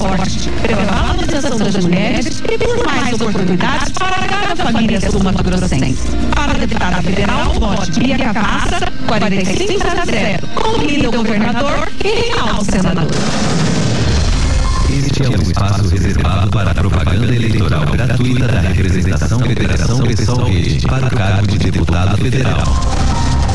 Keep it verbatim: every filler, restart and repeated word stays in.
forte pela valorização das mulheres e por mais oportunidades para cada família sul-mato-grossense. Para a deputada federal, vote Bia Cavassa, quarenta e cinco a zero. Convida o governador e Reinaldo, senador. Este é um espaço reservado para a propaganda eleitoral gratuita da representação Federação Pessoal Rede para o cargo de deputado federal.